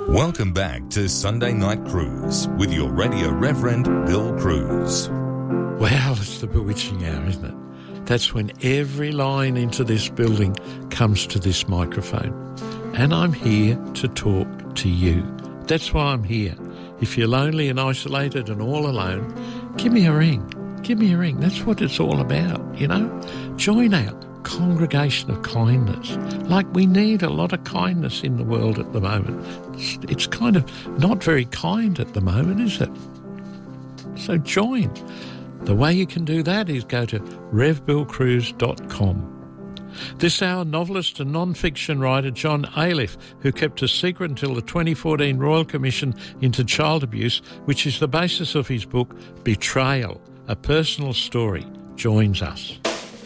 Welcome back to Sunday Night Cruise with your Radio Reverend Bill Cruz. Well, it's the bewitching hour, isn't it? That's when every line into this building comes to this microphone. And I'm here to talk to you. That's why I'm here. If you're lonely and isolated and all alone, give me a ring. Give me a ring. That's what it's all about, you know? Join our congregation of kindness. Like, we need a lot of kindness in the world at the moment. It's kind of not very kind at the moment, is it? So join. The way you can do that is go to revbillcruz.com. This hour, novelist and non-fiction writer John Aliff, who kept a secret until the 2014 Royal Commission into Child Abuse, which is the basis of his book Betrayal, A Personal Story, joins us.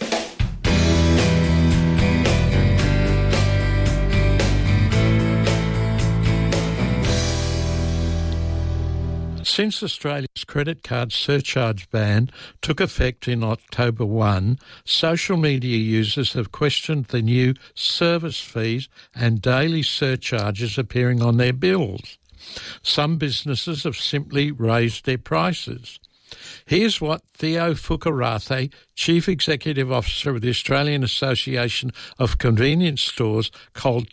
Since Australia's credit card surcharge ban took effect in October 1, social media users have questioned the new service fees and daily surcharges appearing on their bills. Some businesses have simply raised their prices. Here's what Theo Fukarathe, Chief Executive Officer of the Australian Association of Convenience Stores, told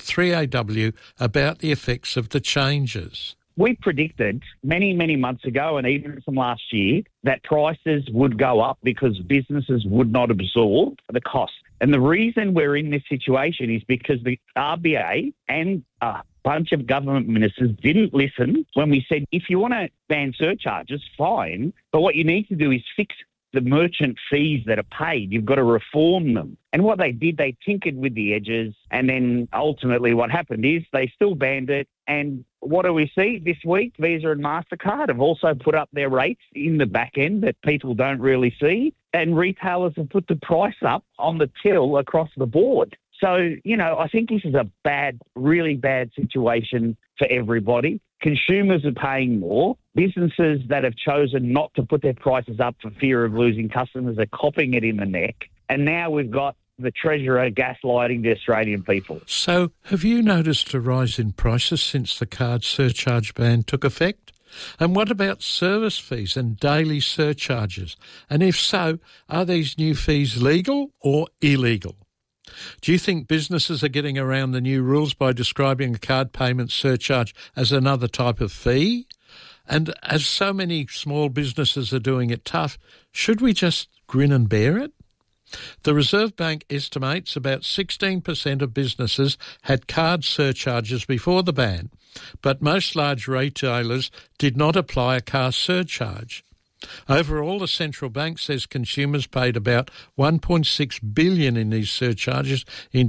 3AW about the effects of the changes. We predicted many, many months ago, and even from last year, that prices would go up because businesses would not absorb the cost. And the reason we're in this situation is because the RBA and a bunch of government ministers didn't listen when we said, if you want to ban surcharges, fine, but what you need to do is fix the merchant fees that are paid. You've got to reform them. And what they did, they tinkered with the edges, and then ultimately what happened is they still banned it. And what do we see this week? Visa and MasterCard have also put up their rates in the back end that people don't really see, and retailers have put the price up on the till across the board. So, you know, I think this is a bad, really bad situation for everybody. Consumers are paying more. Businesses that have chosen not to put their prices up for fear of losing customers are copping it in the neck. And now we've got the Treasurer gaslighting the Australian people. So have you noticed a rise in prices since the card surcharge ban took effect? And what about service fees and daily surcharges? And if so, are these new fees legal or illegal? Do you think businesses are getting around the new rules by describing a card payment surcharge as another type of fee? And as so many small businesses are doing it tough, should we just grin and bear it? The Reserve Bank estimates about 16% of businesses had card surcharges before the ban, but most large retailers did not apply a card surcharge. Overall, the central bank says consumers paid about $1.6 billion in these surcharges in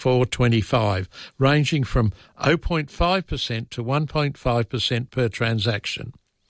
24-25, ranging from 0.5% to 1.5% per transaction.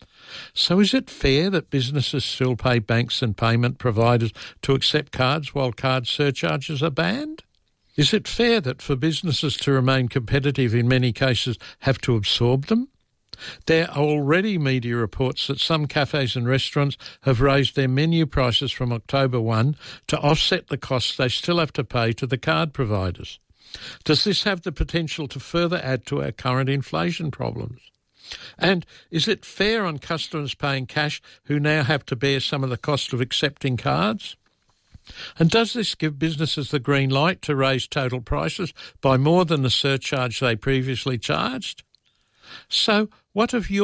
So is it fair that businesses still pay banks and payment providers to accept cards while card surcharges are banned? Is it fair that for businesses to remain competitive in many cases have to absorb them? There are already media reports that some cafes and restaurants have raised their menu prices from October 1 to offset the costs they still have to pay to the card providers. Does this have the potential to further add to our current inflation problems? And is it fair on customers paying cash who now have to bear some of the cost of accepting cards? And does this give businesses the green light to raise total prices by more than the surcharge they previously charged? So what of your